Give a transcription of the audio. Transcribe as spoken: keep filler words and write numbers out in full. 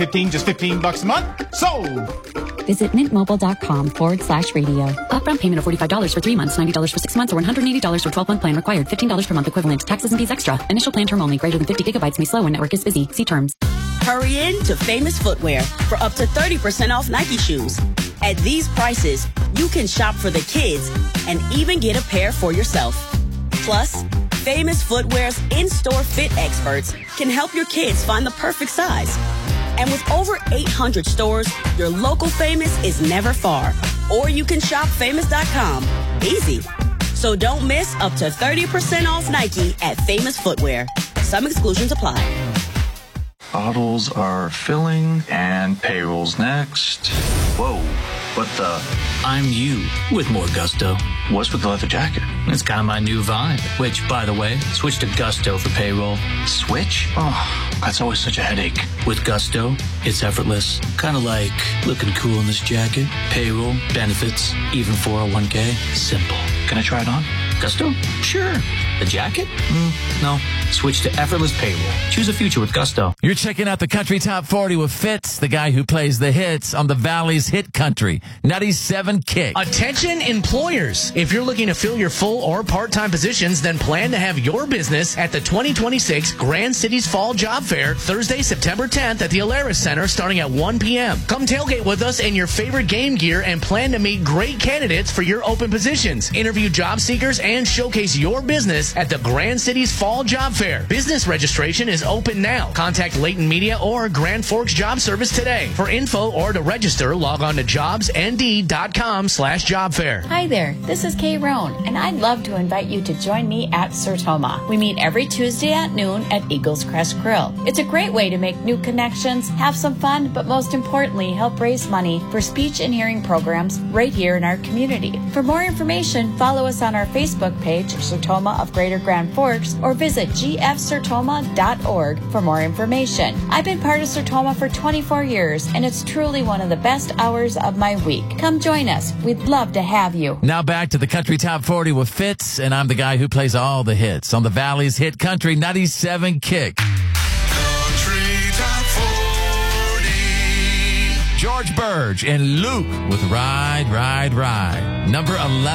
fifteen, just fifteen bucks a month. Sold! Visit mintmobile.com forward slash radio. Upfront payment of forty-five dollars for three months, ninety dollars for six months, or one hundred eighty dollars for twelve-month plan required. fifteen dollars per month equivalent. Taxes and fees extra. Initial plan term only. Greater than fifty gigabytes may slow when network is busy. See terms. Hurry in to Famous Footwear for up to thirty percent off Nike shoes. At these prices, you can shop for the kids and even get a pair for yourself. Plus, Famous Footwear's in-store fit experts can help your kids find the perfect size. And with over eight hundred stores, your local Famous is never far. Or you can shop famous dot com. Easy. So don't miss up to thirty percent off Nike at Famous Footwear. Some exclusions apply. Bottles are filling and payroll's next. Whoa, what the? I'm you with more gusto. What's with the leather jacket? It's kind of my new vibe. Which, by the way, switch to Gusto for payroll. Switch? Oh, that's always such a headache. With Gusto, it's effortless. Kind of like looking cool in this jacket. Payroll, benefits, even four oh one k. Simple. Can I try it on? Gusto? Sure. The jacket? Mm, no. Switch to effortless payroll. Choose a future with Gusto. You're checking out the Country Top forty with Fitz, the guy who plays the hits on the Valley's hit country. ninety-seven Kick. Attention employers. If you're looking to fill your full or part-time positions, then plan to have your business at the twenty twenty-six Grand Cities Fall Job Fair, Thursday, September tenth at the Alaris Center starting at one p.m. Come tailgate with us in your favorite game gear and plan to meet great candidates for your open positions. Interview job seekers and showcase your business at the Grand Cities Fall Job Fair. Business registration is open now. Contact Leighton Media or Grand Forks Job Service today. For info or to register, log on to jobsnd.com slash job fair. Hi there, this is Kay Roan, and I'd love to invite you to join me at Sertoma. We meet every Tuesday at noon at Eagles Crest Grill. It's a great way to make new connections, have some fun, but most importantly, help raise money for speech and hearing programs right here in our community. For more information, follow us on our Facebook page, Sertoma of Greater Grand Forks, or visit g f sertoma dot org for more information. I've been part of Sertoma for twenty-four years, and it's truly one of the best hours of my week. Come join us. We'd love to have you. Now back to the Country Top forty with Fitz, and I'm the guy who plays all the hits on the Valley's hit country ninety-seven Kick. Country Top forty. George Burge and Luke with Ride, Ride, Ride. Number eleven.